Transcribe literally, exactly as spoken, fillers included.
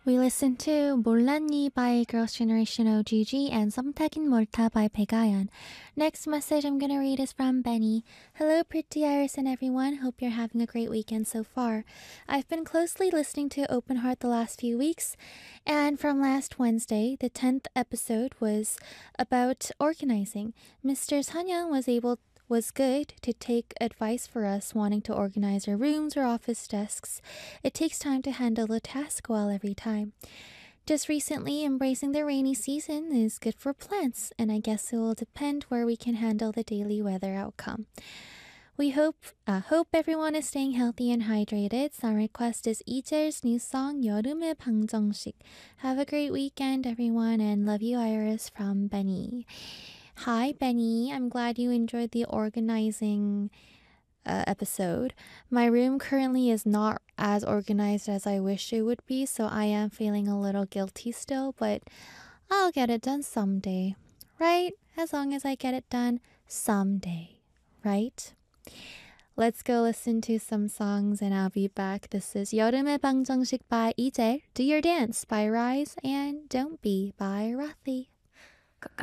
We listened to 몰랐니 by Girls' Generation O G G and 섬타긴 몰타 by Pegayan. Next message I'm gonna read is from Benny. Hello, Pretty Iris and everyone. Hope you're having a great weekend so far. I've been closely listening to Open Heart the last few weeks, and from last Wednesday, the tenth episode was about organizing. Mister Sanyang was able was good to take advice for us wanting to organize our rooms or office desks. It takes time to handle the task well every time. Just recently, embracing the rainy season is good for plants, and I guess it will depend where we can handle the daily weather outcome. We hope uh, hope everyone is staying healthy and hydrated. Song request is 이젤's new song 여름의 방정식. Have a great weekend, everyone, and love you, Iris, from Benny. Hi, Benny. I'm glad you enjoyed the organizing uh, episode. My room currently is not as organized as I wish it would be, so I am feeling a little guilty still, but I'll get it done someday, right? As long as I get it done someday, right? Let's go listen to some songs and I'll be back. This is 여름의 방정식 by 이젤, Do Your Dance by Rise, and Don't Be by Rathi.